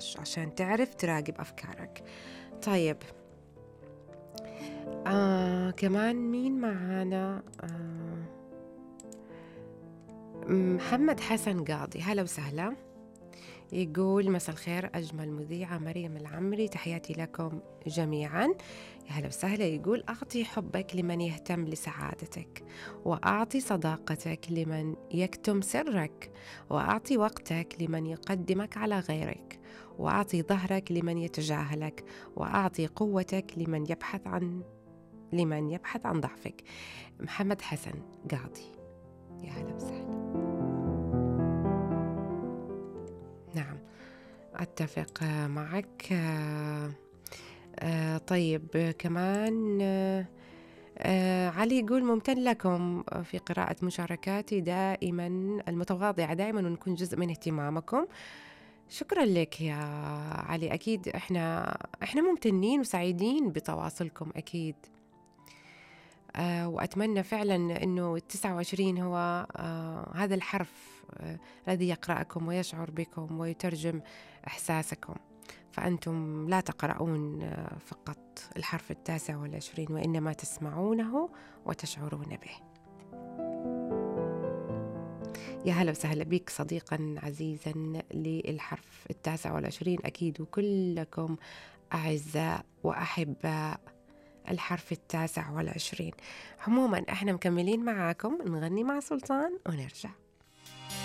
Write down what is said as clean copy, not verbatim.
إنتاج عشان تعرف تراقب أفكارك. طيب كمان مين معانا؟ محمد حسن قاضي، هلا وسهلا. يقول مساء الخير أجمل مذيعة مريم العمري، تحياتي لكم جميعا. يا هلا وسهلا. يقول أعطي حبك لمن يهتم لسعادتك، وأعطي صداقتك لمن يكتم سرك، وأعطي وقتك لمن يقدمك على غيرك، وأعطي ظهرك لمن يتجاهلك، وأعطي قوتك لمن يبحث عن ضعفك. محمد حسن قاضي، يا هلا وسهلا. نعم، أتفق معك. طيب كمان علي يقول ممتن لكم في قراءة مشاركاتي دائما المتواضعة دائما، ونكون جزء من اهتمامكم. شكرا لك يا علي. أكيد إحنا ممتنين وسعيدين بتواصلكم أكيد. وأتمنى فعلا أنه 29 هو هذا الحرف الذي يقرأكم ويشعر بكم ويترجم إحساسكم. فأنتم لا تقرؤون فقط الحرف 29، وإنما تسمعونه وتشعرون به. يا هلا وسهلا بك صديقا عزيزا للحرف 29 أكيد، وكلكم أعزاء وأحباء الحرف 29. عموما احنا مكملين معاكم، نغني مع سلطان ونرجع.